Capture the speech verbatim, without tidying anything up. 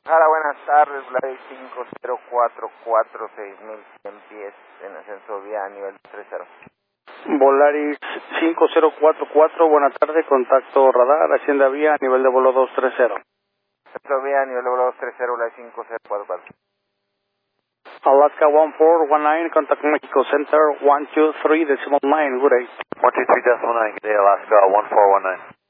Hola, buenas tardes, Vladis cinco cero cuatro cuatro seis mil cien pies en ascenso vía a nivel tres cero. Volaris cinco cero cuatro cuatro, buenas tardes, contacto radar, Hacienda Vía, nivel de vuelo dos tres cero. Ascenso vía a nivel de vuelo dos tres cero, Vladis cinco cero cuatro cuatro. Alaska one four one nine, contact Mexico Center one two three decimal nine, good day. one two three decimal nine, good day, Alaska one four one nine.